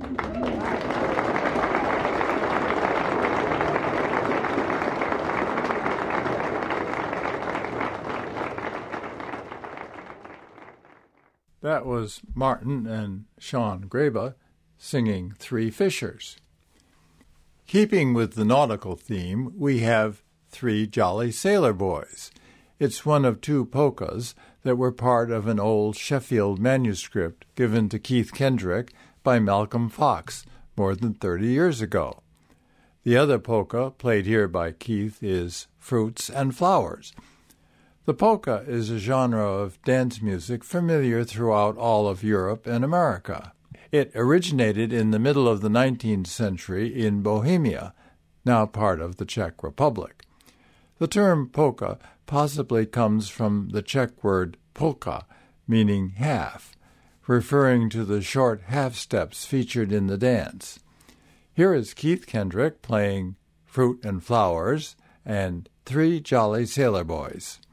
That was Martin and Sean Graba singing Three Fishers. Keeping with the nautical theme, we have Three Jolly Sailor Boys. It's one of two polkas that were part of an old Sheffield manuscript given to Keith Kendrick by Malcolm Fox more than 30 years ago. The other polka played here by Keith is Fruits and Flowers. The polka is a genre of dance music familiar throughout all of Europe and America. It originated in the middle of the 19th century in Bohemia, now part of the Czech Republic. The term polka possibly comes from the Czech word polka, meaning half, referring to the short half steps featured in the dance. Here is Keith Kendrick playing Fruit and Flowers and Three Jolly Sailor Boys.